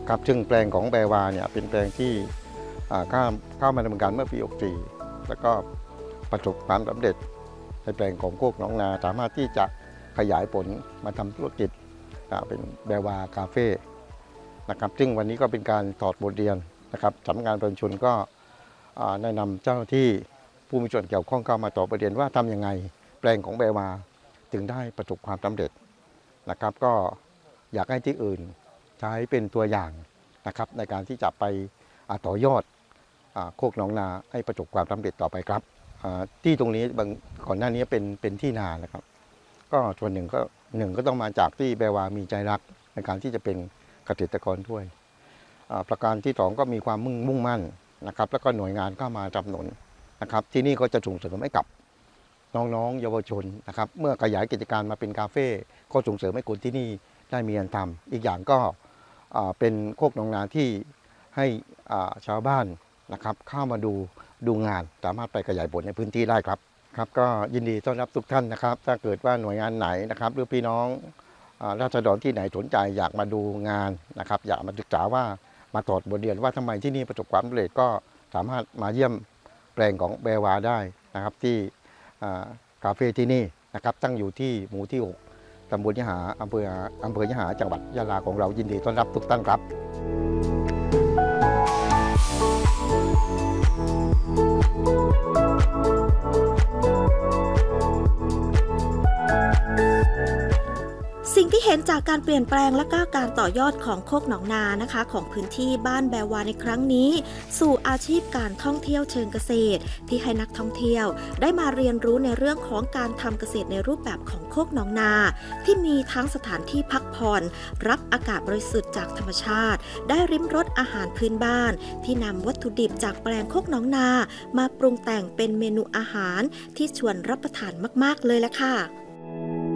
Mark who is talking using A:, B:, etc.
A: ครับซึ่งแปลงของแบวาเนี่ยเป็นแปลงที่เข้ามาดำเนินการเมื่อปี64แล้วก็ประสบความสำเร็จในแปลงของโคกหนองนาสามารถที่จะขยายผลมาทำธุรกิจเป็นแบวาคาเฟ่นะครับซึ่งวันนี้ก็เป็นการถอดบทเรียนนะครับสำนักงานประชาชนก็แนะนำเจ้าหน้าที่ผู้มีส่วนเกี่ยวข้องเข้ามาต่อประเด็นว่าทำยังไงแปลงของแบวาถึงได้ประสบความสำเร็จนะครับก็อยากให้ที่อื่นใช้เป็นตัวอย่างนะครับในการที่จะไปต่อยอดโคกหนองนาให้ประสบความสำเร็จต่อไปครับที่ตรงนี้ก่อนหน้านี้เป็นที่นานะครับก็ส่วนหนึ่งก็ต้องมาจากที่แบวามีใจรักในการที่จะเป็นเกษตรกรด้วยประการที่2ก็มีความมุ่งมั่นนะครับแล้วก็หน่วยงานเข้ามาสนับสนุนนะครับที่นี่ก็จะส่งเสริมให้กับน้องๆเยาวชนนะครับเมื่อขยายกิจการมาเป็นคาเฟ่ก็ส่งเสริมให้คนที่นี่ได้มีงานทำอีกอย่างก็เป็นโคกหนองนาที่ให้ชาวบ้านนะครับเข้ามาดูงานสามารถไปขยายผลในพื้นที่ได้ครับครับก็ยินดีต้อนรับทุกท่านนะครับถ้าเกิดว่าหน่วยงานไหนนะครับหรือพี่น้องราษฎรที่ไหนสนใจอยากมาดูงานนะครับอยากมาศึกษาว่ามาถอดบทเรียนว่าทำไมที่นี่ประสบความสำเร็จก็สามารถมาเยี่ยมแปลงของแบวาได้นะครับที่คาเฟ่ที่นี่นะครับตั้งอยู่ที่หมู่ที่6ตำบลยะหาอำเภอยะหาจังหวัดยะลาของเรายินดีต้อนรับทุกท่านครับ
B: สิ่งที่เห็นจากการเปลี่ยนแปลงและก็การต่อยอดของโคกหนองนานะคะของพื้นที่บ้านแบวาในครั้งนี้สู่อาชีพการท่องเที่ยวเชิงเกษตรที่ให้นักท่องเที่ยวได้มาเรียนรู้ในเรื่องของการทำเกษตรในรูปแบบของโคกหนองนาที่มีทั้งสถานที่พักผ่อนรับอากาศบริสุทธิ์จากธรรมชาติได้ริมรสอาหารพื้นบ้านที่นำวัตถุดิบจากแปลงโคกหนองนามาปรุงแต่งเป็นเมนูอาหารที่ชวนรับประทานมากๆเลยละค่ะ